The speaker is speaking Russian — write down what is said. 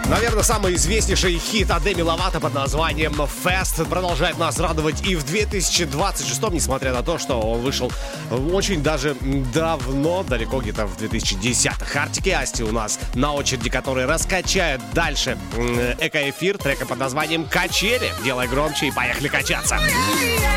Наверное, самый известнейший хит от Деми Ловато под названием «Fast» продолжает нас радовать и в 2026-м, несмотря на то, что он вышел очень даже давно, далеко где-то в 2010-х. Артик и Асти у нас на очереди, которые раскачают дальше эко-эфир трека под названием «Качели». Делай громче и поехали качаться.